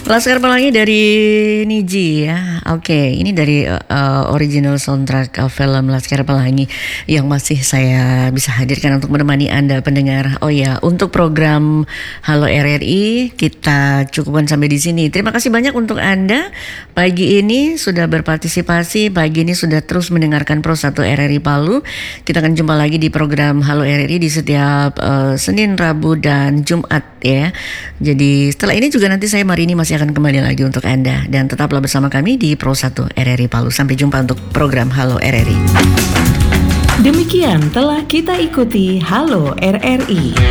Laskar Pelangi dari Niji ya. Oke, ini dari original soundtrack film Laskar Pelangi yang masih saya bisa hadirkan untuk menemani Anda pendengar. Oh ya, untuk program Halo RRI kita cukupkan sampai di sini. Terima kasih banyak untuk Anda pagi ini sudah berpartisipasi, pagi ini sudah terus mendengarkan Pro 1 RRI Palu. Kita akan jumpa lagi di program Halo RRI di setiap Senin, Rabu dan Jumat ya. Jadi setelah ini juga nanti saya Marini masih akan kembali lagi untuk Anda. Dan tetaplah bersama kami di Pro 1 RRI Palu. Sampai jumpa untuk program Halo RRI. Demikian telah kita ikuti Halo RRI.